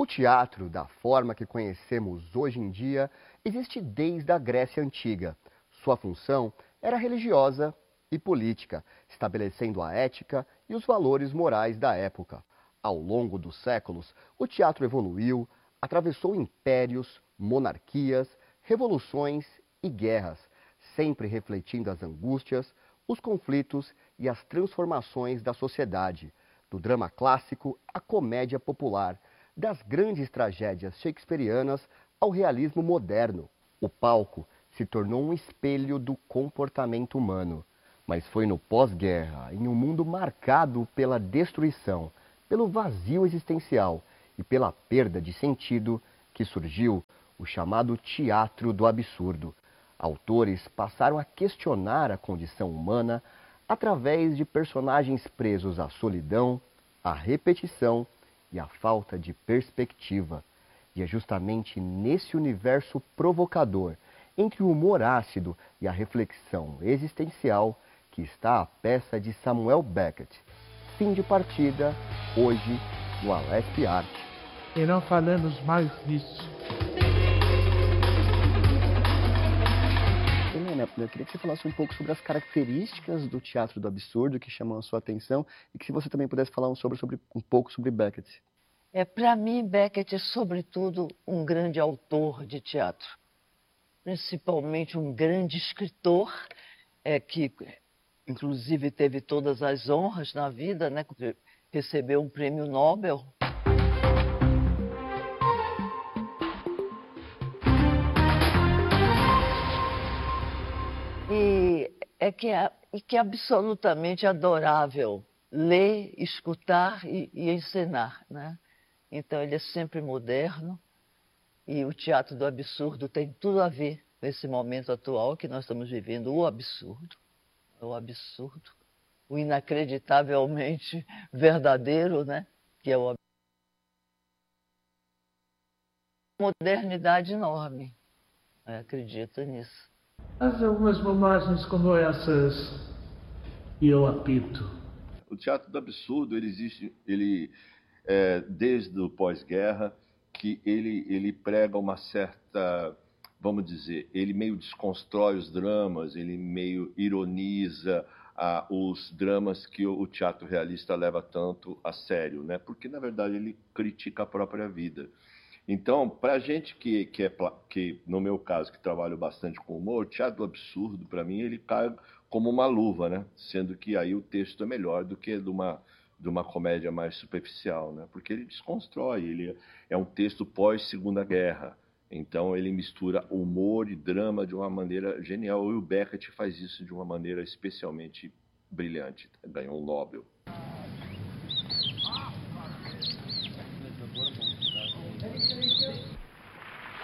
O teatro, da forma que conhecemos hoje em dia, existe desde a Grécia Antiga. Sua função era religiosa e política, estabelecendo a ética e os valores morais da época. Ao longo dos séculos, o teatro evoluiu, atravessou impérios, monarquias, revoluções e guerras, sempre refletindo as angústias, os conflitos e as transformações da sociedade, do drama clássico à comédia popular, das grandes tragédias shakespearianas ao realismo moderno. O palco se tornou um espelho do comportamento humano, mas foi no pós-guerra, em um mundo marcado pela destruição, pelo vazio existencial e pela perda de sentido, que surgiu o chamado teatro do absurdo. Autores passaram a questionar a condição humana através de personagens presos à solidão, à repetição e à falta de perspectiva. E é justamente nesse universo provocador, entre o humor ácido e a reflexão existencial, que está a peça de Samuel Beckett. Fim de partida, hoje, no Alesp Arte. E não falamos mais disso. Helena, eu queria que você falasse um pouco sobre as características do teatro do absurdo que chamam a sua atenção e que se você também pudesse falar um pouco sobre Beckett. Para mim, Beckett é, sobretudo, um grande autor de teatro. Principalmente um grande escritor, que, inclusive, teve todas as honras na vida, né? Recebeu um prêmio Nobel. Que é absolutamente adorável ler, escutar e encenar, né? Então, ele é sempre moderno e o teatro do absurdo tem tudo a ver com esse momento atual que nós estamos vivendo, o absurdo, o inacreditavelmente verdadeiro, né? Que é o modernidade enorme. Eu acredito nisso. Há algumas bobagens como essas e eu apito. O teatro do absurdo, ele existe, desde o pós-guerra, que ele prega uma certa, vamos dizer, ele meio desconstrói os dramas, ele meio ironiza os dramas que o teatro realista leva tanto a sério, né? Porque, na verdade, ele critica a própria vida. Então, para a gente que, no meu caso, que trabalho bastante com humor, o teatro do absurdo, para mim, ele cai como uma luva, né? Sendo que aí o texto é melhor do que de uma comédia mais superficial, né? Porque ele desconstrói, ele é um texto pós-Segunda Guerra. Então, ele mistura humor e drama de uma maneira genial. E o Beckett faz isso de uma maneira especialmente brilhante. Ganhou um Nobel.